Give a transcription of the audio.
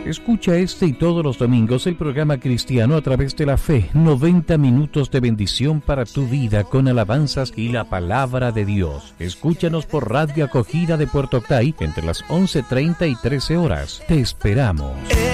Escucha este y todos los domingos el programa cristiano a través de la fe. 90 minutos de bendición para tu vida con alabanzas y la palabra de Dios. Escúchanos por Radio Acogida de Puerto Octay entre las 11:30 y 13 horas. Te esperamos.